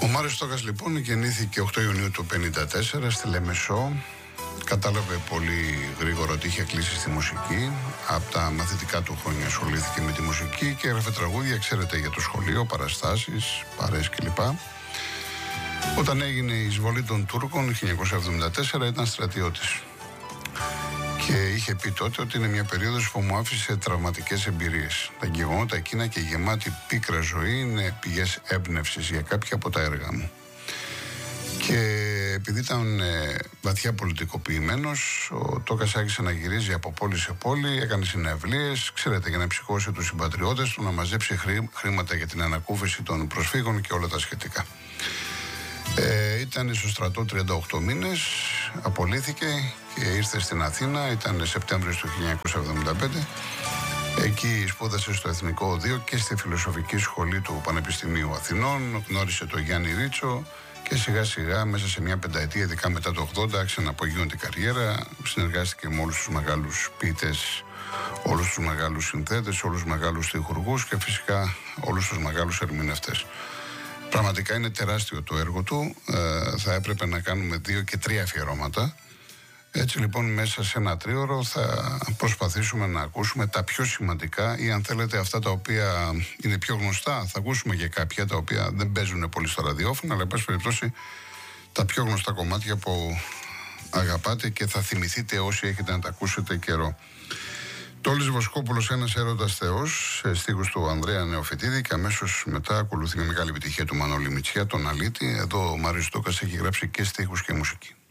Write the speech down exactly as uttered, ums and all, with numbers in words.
Ο Μάριος Στόκας λοιπόν γεννήθηκε οκτώ Ιουνίου του χίλια εννιακόσια πενήντα τέσσερα στη Λεμεσό. Κατάλαβε πολύ γρήγορα ότι είχε κλείσει στη μουσική. Από τα μαθητικά του χρόνια ασχολήθηκε με τη μουσική και έγραφε τραγούδια, ξέρετε, για το σχολείο, παραστάσεις, παρέες κλπ. Όταν έγινε η εισβολή των Τούρκων χίλια εννιακόσια εβδομήντα τέσσερα ήταν στρατιώτης. Και είχε πει τότε ότι είναι μια περίοδος που μου άφησε τραυματικές εμπειρίες. Τα γεγονότα εκείνα και η γεμάτη πίκρα ζωή είναι πηγές έμπνευσης για κάποια από τα έργα μου. Και επειδή ήταν ε, βαθιά πολιτικοποιημένος, ο Τόκας άρχισε να γυρίζει από πόλη σε πόλη, έκανε συναυλίες, ξέρετε, για να ψυχώσει τους συμπατριώτες του, να μαζέψει χρή, χρήματα για την ανακούφιση των προσφύγων και όλα τα σχετικά. Ε, ήταν στο στρατό τριάντα οκτώ μήνες, απολύθηκε και ήρθε στην Αθήνα, ήταν Σεπτέμβριος του χίλια εννιακόσια εβδομήντα πέντε. Εκεί σπούδασε στο Εθνικό Οδείο και στη Φιλοσοφική Σχολή του Πανεπιστημίου Αθηνών, γνώρισε τον Γιάννη Ρίτσο και σιγά σιγά μέσα σε μια πενταετία, ειδικά μετά το ογδόντα, άρχισε να απογείωνε την καριέρα, συνεργάστηκε με όλους τους μεγάλους ποιητές, όλους τους μεγάλους συνθέτες, όλους τους μεγάλους στιχουργούς και φυσικά όλους τους μεγάλους ερμηνευτές. Πραγματικά είναι τεράστιο το έργο του, ε, θα έπρεπε να κάνουμε δύο και τρία αφιερώματα. Έτσι λοιπόν μέσα σε ένα τρίωρο θα προσπαθήσουμε να ακούσουμε τα πιο σημαντικά ή αν θέλετε αυτά τα οποία είναι πιο γνωστά. Θα ακούσουμε και κάποια τα οποία δεν παίζουν πολύ στο ραδιόφωνο, αλλά εν πάση περιπτώσει τα πιο γνωστά κομμάτια που αγαπάτε και θα θυμηθείτε όσοι έχετε να τα ακούσετε καιρό. Τόλης Βοσκόπουλος, ένας έρωτας θεός, σε στίχους του Ανδρέα Νεοφυτίδη, και αμέσως μετά ακολουθεί μια μεγάλη επιτυχία του Μανώλη Μητσιά, τον Αλήτη. Εδώ ο Μάριος Στόκας έχει γράψει και στίχους και μουσική.